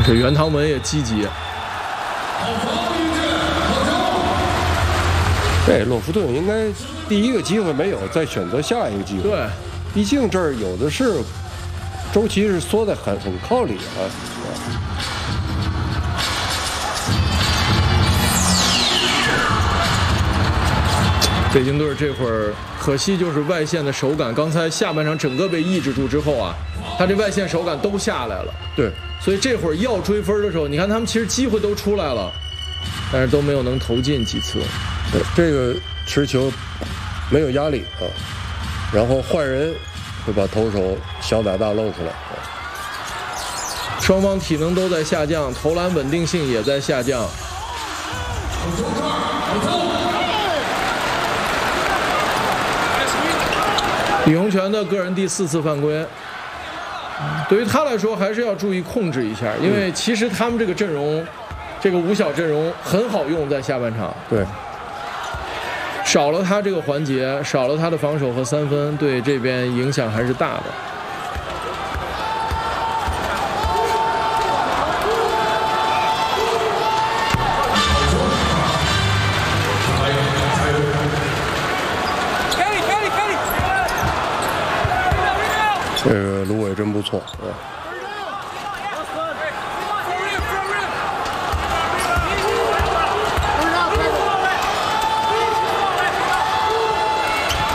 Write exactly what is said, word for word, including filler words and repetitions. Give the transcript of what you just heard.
这袁唐文也积极。 对，洛夫顿应该第一个机会没有，再选择下一个机会。 对， 毕竟这儿有的是周琦是缩得很很靠里啊。 北京队这会儿可惜就是外线的手感，刚才下半场整个被抑制住之后啊，他这外线手感都下来了。 对， 所以这会儿要追分的时候，你看他们其实机会都出来了，但是都没有能投进几次。 对，这个持球没有压力啊，然后换人会把投手小打大露出来。 双方体能都在下降，投篮稳定性也在下降。李洪权的个人第四次犯规，对于他来说还是要注意控制一下，因为其实他们这个阵容，这个五小阵容很好用，在下半场。 对， 少了他这个环节，少了他的防守和三分，对这边影响还是大的。 这个芦苇真不错，啊。